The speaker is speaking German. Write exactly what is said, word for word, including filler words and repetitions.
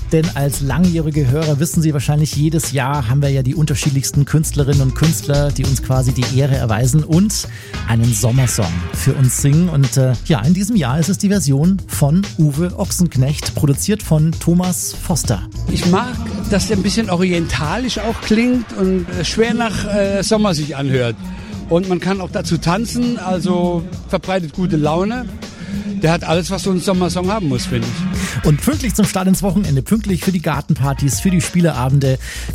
denn als langjährige Hörer wissen Sie wahrscheinlich, jedes Jahr haben wir ja die unterschiedlichsten Künstlerinnen und Künstler, die uns quasi die Ehre erweisen und einen Sommersong für uns singen. Und äh, ja, in diesem Jahr ist es die Version von Uwe Ochsenknecht, produziert von Thomas Foster. Ich mag, dass der ein bisschen orientalisch auch klingt und schwer nach äh, Sommer sich anhört. Und man kann auch dazu tanzen, also verbreitet gute Laune. Der hat alles, was so ein Sommersong haben muss, finde ich. Und pünktlich zum Start ins Wochenende, pünktlich für die Gartenpartys, für die Spieleabende,